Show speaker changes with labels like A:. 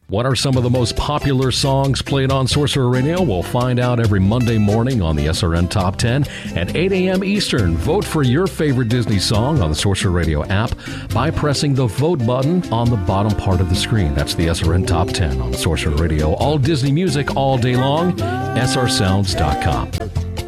A: What are some of the most popular songs played on Sorcerer Radio? We'll find out every Monday morning on the SRN Top 10 at 8 a.m. Eastern. Vote for your favorite Disney song on the Sorcerer Radio app by pressing the vote button on the bottom part of the screen. That's the SRN Top 10 on Sorcerer Radio. All Disney music all day long. srsounds.com.